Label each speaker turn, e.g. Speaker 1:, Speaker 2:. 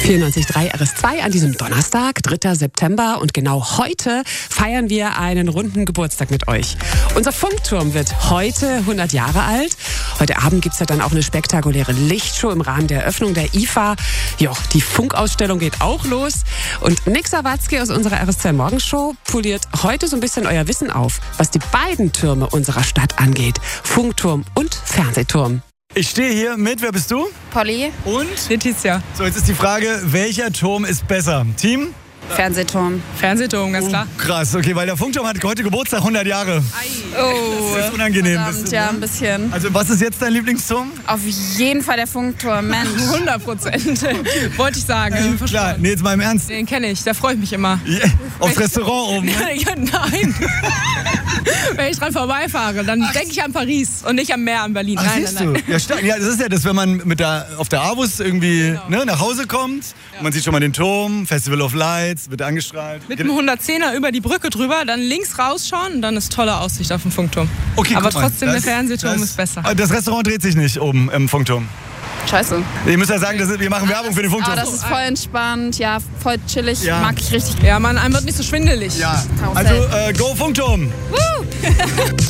Speaker 1: 94.3 RS2 an diesem Donnerstag, 3. September. Und genau heute feiern wir einen runden Geburtstag mit euch. Unser Funkturm wird heute 100 Jahre alt. Heute Abend gibt es ja dann auch eine spektakuläre Lichtshow im Rahmen der Eröffnung der IFA. Jo, die Funkausstellung geht auch los. Und Nick Sawatzki aus unserer RS2 Morgenshow poliert heute so ein bisschen euer Wissen auf, was die beiden Türme unserer Stadt angeht. Funkturm und Fernsehturm.
Speaker 2: Ich stehe hier mit, wer bist du?
Speaker 3: Polly.
Speaker 2: Und?
Speaker 4: Letizia.
Speaker 2: So, jetzt ist die Frage, welcher Turm ist besser? Team?
Speaker 3: Fernsehturm.
Speaker 4: Fernsehturm, ganz klar.
Speaker 2: Krass, okay, weil der Funkturm hat heute Geburtstag, 100 Jahre.
Speaker 3: Oh,
Speaker 2: Das ist unangenehm.
Speaker 3: verdammt, ja, ein bisschen.
Speaker 2: Also was ist jetzt dein Lieblingsturm?
Speaker 3: Auf jeden Fall der Funkturm, Mensch.
Speaker 4: 100%. Wollte ich sagen.
Speaker 2: Klar, nee, jetzt mal im Ernst.
Speaker 4: Den kenne ich, da freue ich mich immer.
Speaker 2: Yeah, aufs Restaurant oben. Ne?
Speaker 4: Ja, nein. Wenn ich dran vorbeifahre, dann denke ich an Paris und nicht am Meer in Berlin.
Speaker 2: Ach,
Speaker 4: Nein,
Speaker 2: siehst
Speaker 4: nein,
Speaker 2: du? Ja, ja, das ist ja das, wenn man auf der Avus irgendwie nach Hause kommt. Und man sieht schon mal den Turm, Festival of Lights, wird angestrahlt.
Speaker 4: Mit dem 110er über die Brücke drüber, dann links rausschauen und dann ist tolle Aussicht auf den Funkturm.
Speaker 2: Okay,
Speaker 4: aber
Speaker 2: guck mal,
Speaker 4: trotzdem, der Fernsehturm ist besser.
Speaker 2: Das Restaurant dreht sich nicht oben im Funkturm.
Speaker 3: Scheiße.
Speaker 2: Ich muss ja sagen, wir machen Werbung für den Funkturm.
Speaker 3: Aber das ist voll entspannt, ja, voll chillig,
Speaker 2: Ja.
Speaker 3: mag ich richtig.
Speaker 4: Ja, man, einem wird nicht so schwindelig.
Speaker 2: Ja, also go Funkturm!
Speaker 3: Woo!